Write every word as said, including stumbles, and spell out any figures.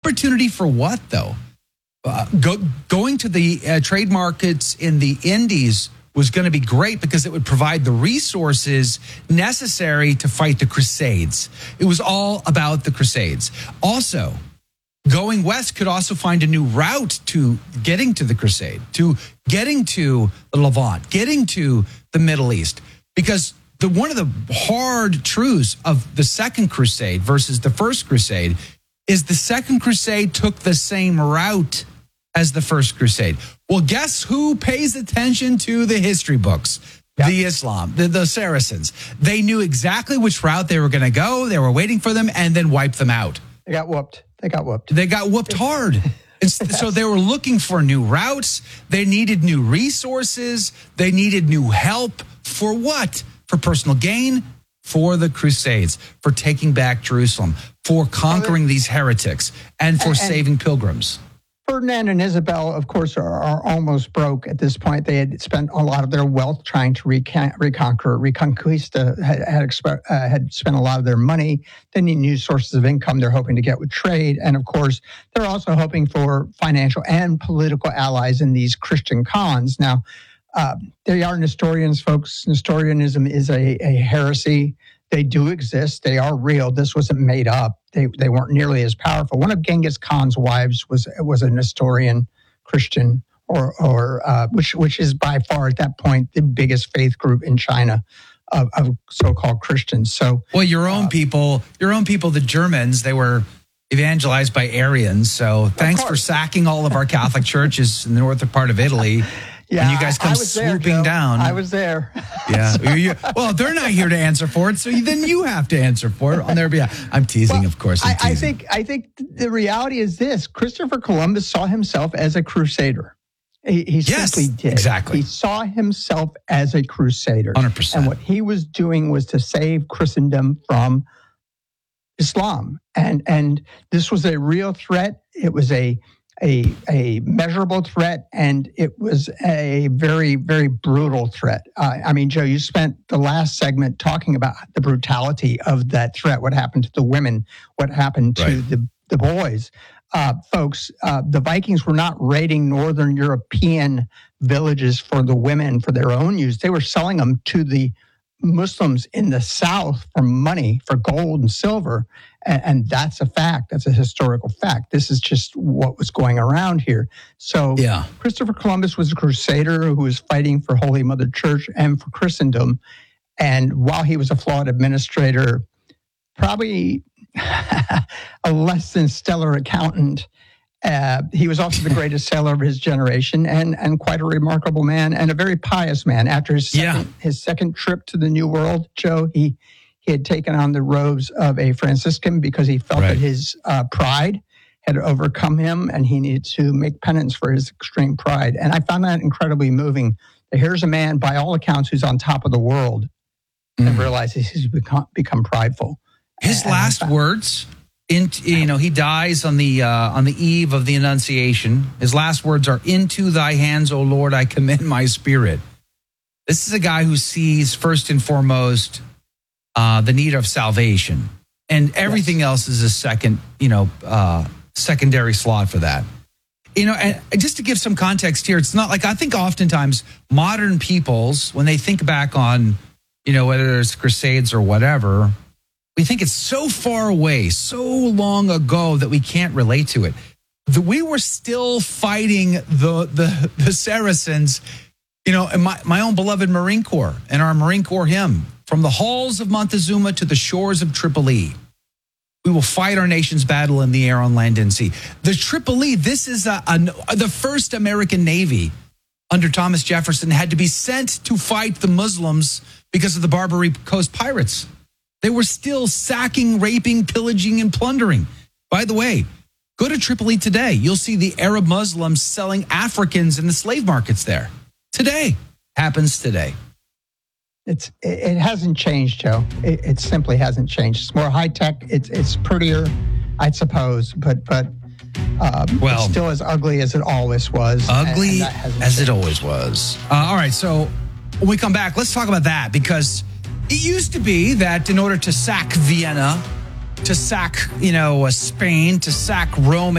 Opportunity for what, though? Uh, go, going to the uh, trade markets in the Indies was going to be great because it would provide the resources necessary to fight the Crusades. It was all about the Crusades. Also, going west could also find a new route to getting to the Crusade, to getting to the Levant, getting to the Middle East. Because the one of the hard truths of the Second Crusade versus the First Crusade is the Second Crusade took the same route as the First Crusade. Well, guess who pays attention to the history books? Yep. The Islam, the, the Saracens. They knew exactly which route they were going to go. They were waiting for them and then wiped them out. They got whooped. They got whooped. They got whooped hard. Yes. So they were looking for new routes. They needed new resources. They needed new help. For what? For personal gain, for the Crusades, for taking back Jerusalem, for conquering these heretics, and for and, saving pilgrims. Ferdinand and Isabel, of course, are, are almost broke at this point. They had spent a lot of their wealth trying to recon- reconquer. Reconquista had, had, exp- uh, had spent a lot of their money. They need new sources of income they're hoping to get with trade. And, of course, they're also hoping for financial and political allies in these Christian cons. Now, uh, they are Nestorians, folks. Nestorianism is a, a heresy. They do exist. They are real. This wasn't made up. They they weren't nearly as powerful. One of Genghis Khan's wives was was a Nestorian Christian, or or uh, which which is by far at that point the biggest faith group in China of, of so-called Christians. So, well, your own uh, people, your own people, the Germans, they were evangelized by Aryans. So, thanks for sacking all of our Catholic churches in the northern part of Italy. Yeah, when you guys come swooping there, down. I was there. Yeah. so, you, well, they're not here to answer for it, so then you have to answer for it on their behalf. I'm teasing, well, of course. I'm I, I think I think the reality is this: Christopher Columbus saw himself as a crusader. He, he yes, simply did. Exactly. He saw himself as a crusader. one hundred percent. And what he was doing was to save Christendom from Islam. And and this was a real threat. It was a A, a measurable threat, and it was a very, very brutal threat. Uh, I mean, Joe, you spent the last segment talking about the brutality of that threat, what happened to the women, what happened to right. the, the boys. Uh, folks, uh, the Vikings were not raiding Northern European villages for the women for their own use. They were selling them to the Muslims in the South for money, for gold and silver. And, and that's a fact. That's a historical fact. This is just what was going around here. So yeah. Christopher Columbus was a crusader who was fighting for Holy Mother Church and for Christendom. And while he was a flawed administrator, probably a less than stellar accountant, Uh, he was also the greatest sailor of his generation, and and quite a remarkable man, and a very pious man. After his second, yeah. his second trip to the New World, Joe, he he had taken on the robes of a Franciscan because he felt right. that his uh, pride had overcome him, and he needed to make penance for his extreme pride. And I found that incredibly moving. Here's a man, by all accounts, who's on top of the world, mm. and realizes he's become become prideful. His and, last and words. In, you know, he dies on the uh, on the eve of the Annunciation. His last words are, "Into thy hands, O Lord, I commend my spirit." This is a guy who sees first and foremost uh, the need of salvation, and everything yes. else is a second, you know, uh, secondary slot for that. You know, and just to give some context here, it's not like I think oftentimes modern peoples, when they think back on, you know, whether it's Crusades or whatever, we think it's so far away, so long ago that we can't relate to it. The, we were still fighting the, the the Saracens, you know, and my, my own beloved Marine Corps and our Marine Corps hymn, from the halls of Montezuma to the shores of Tripoli. We will fight our nation's battle in the air, on land, and sea. The Tripoli, this is a, a, the first American Navy under Thomas Jefferson had to be sent to fight the Muslims because of the Barbary Coast pirates. They were still sacking, raping, pillaging, and plundering. By the way, go to Tripoli today. You'll see the Arab Muslims selling Africans in the slave markets there. Today. Happens today. It's It hasn't changed, Joe. It, it simply hasn't changed. It's more high-tech. It's it's prettier, I suppose, but but um, well, it's still as ugly as it always was. Ugly and, and as changed. it always was. Uh, all right, so when we come back, let's talk about that, because it used to be that in order to sack Vienna, to sack, you know, Spain, to sack Rome,